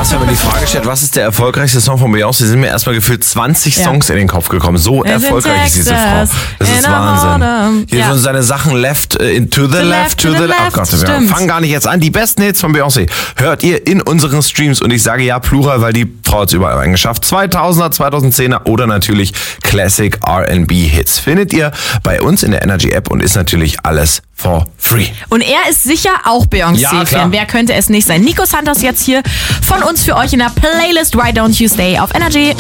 krass, wenn man die Frage stellt, was ist der erfolgreichste Song von Beyoncé, sind mir erstmal gefühlt 20 Songs in den Kopf gekommen. So erfolgreich ist diese Frau. Das ist Wahnsinn. Hier schon seine Sachen left, to the left. Oh Gott, wir fangen gar nicht jetzt an. Die besten Hits von Beyoncé hört ihr in unseren Streams. Und ich sage ja Plural, weil die Frau hat es überall eingeschafft. 2000er, 2010er oder natürlich Classic R&B Hits. Findet ihr bei uns in der Energy App und ist natürlich alles for free. Und er ist sicher auch Beyoncé-Fan. Wer könnte es nicht sein? Nico Santos jetzt hier von uns für euch in der Playlist Why Don't You Stay auf Energy.